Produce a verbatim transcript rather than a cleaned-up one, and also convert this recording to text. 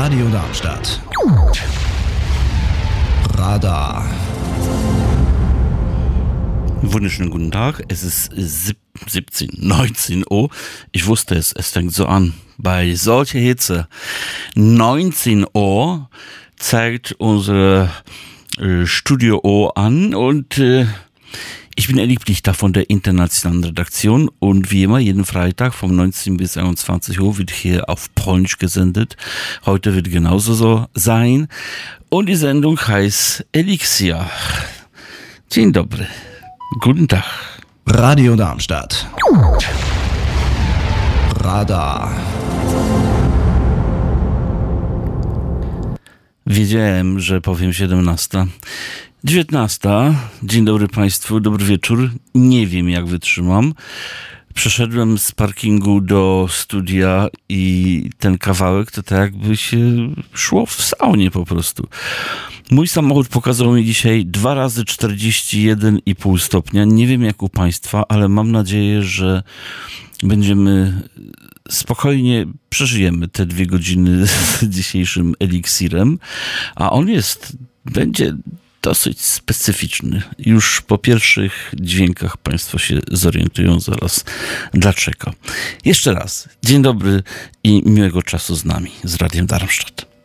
Radio Darmstadt. Radar. Wunderschönen guten Tag. Es ist siebzehn, neunzehn Uhr. Ich wusste es, es fängt so an. Bei solcher Hitze. neunzehn Uhr zeigt unsere äh, Studio-Uhr an und äh, ich bin Erik Plichter von der internationalen Redaktion und wie immer jeden Freitag vom neunzehn bis einundzwanzig Uhr wird hier auf Polnisch gesendet. Heute wird genauso so sein und die Sendung heißt Elixier. Dzień dobry. Guten Tag. Radio Darmstadt. Radar. Wiedziałem, że powiem siedemnasta. dziewiętnasta. Dzień dobry Państwu, dobry wieczór. Nie wiem, jak wytrzymam. Przeszedłem z parkingu do studia i ten kawałek to tak jakby się szło w saunie po prostu. Mój samochód pokazał mi dzisiaj dwa razy czterdzieści jeden i pół stopnia. Nie wiem jak u Państwa, ale mam nadzieję, że będziemy spokojnie przeżyjemy te dwie godziny z dzisiejszym eliksirem, a on jest, będzie dosyć specyficzny. Już po pierwszych dźwiękach Państwo się zorientują zaraz dlaczego. Jeszcze raz, dzień dobry i miłego czasu z nami, z Radiem Darmstadt.